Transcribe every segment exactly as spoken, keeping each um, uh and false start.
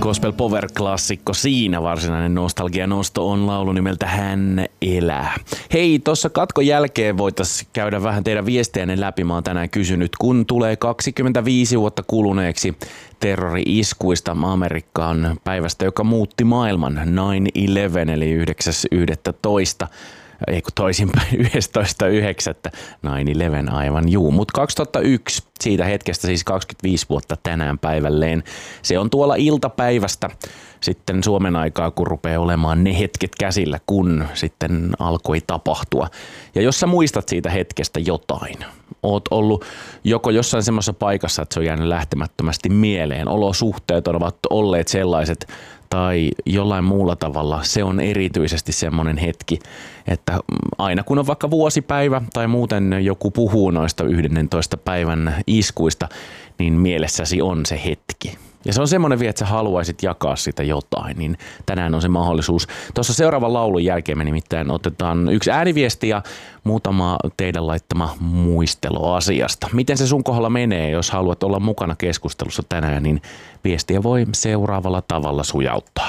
Gospel Power-klassikko siinä, varsinainen nostalgia-nosto on laulu nimeltä Hän elää. Hei, tuossa katkon jälkeen voitaisiin käydä vähän teidän viestejänne läpi. Mä oon tänään kysynyt, kun tulee kaksikymmentäviisi vuotta kuluneeksi terrori-iskuista Amerikkaan päivästä, joka muutti maailman, nine eleven eli yhdeksäs yhdestoista ei kun toisinpäin, yhdestoista yhdeksättä nine eleven aivan juu. Mutta kaksituhattayksi siitä hetkestä, siis kaksikymmentäviisi vuotta tänään päivälleen, se on tuolla iltapäivästä sitten Suomen aikaa, kun rupeaa olemaan ne hetket käsillä, kun sitten alkoi tapahtua. Ja jos sä muistat siitä hetkestä jotain, oot ollut joko jossain semmoisessa paikassa, että se on jäänyt lähtemättömästi mieleen, olosuhteet ovat olleet sellaiset, tai jollain muulla tavalla se on erityisesti semmoinen hetki, että aina kun on vaikka vuosipäivä tai muuten joku puhuu noista yhdentoista päivän iskuista, niin mielessäsi on se hetki. Ja se on semmoinen vielä, että sä haluaisit jakaa sitä jotain, niin tänään on se mahdollisuus. Tuossa seuraavan laulun jälkeen me nimittäin otetaan yksi ääniviesti ja muutama teidän laittama muistelu asiasta. Miten se sun kohdalla menee, jos haluat olla mukana keskustelussa tänään, niin viestiä voi seuraavalla tavalla sujauttaa.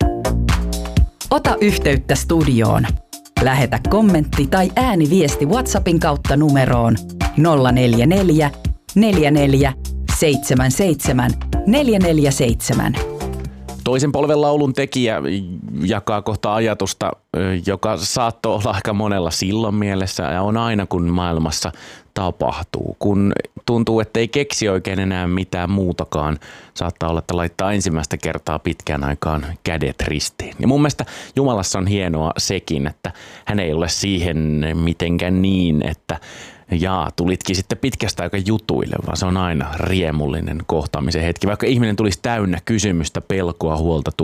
Ota yhteyttä studioon. Lähetä kommentti tai ääniviesti WhatsAppin kautta numeroon nolla neljä neljä, neljä neljä, seitsemän seitsemän, neljä neljä seitsemän. Toisen polven laulun tekijä jakaa kohta ajatusta, joka saattoi olla aika monella silloin mielessä ja on aina kun maailmassa tapahtuu. Kun tuntuu, että ei keksi oikein enää mitään muutakaan, saattaa olla, että laittaa ensimmäistä kertaa pitkään aikaan kädet ristiin. Ja mun mielestä Jumalassa on hienoa sekin, että hän ei ole siihen mitenkään niin, että jaa, tulitkin sitten pitkästä aika jutuille, vaan se on aina riemullinen kohtaamisen hetki. Vaikka ihminen tulisi täynnä kysymystä, pelkoa, huolta,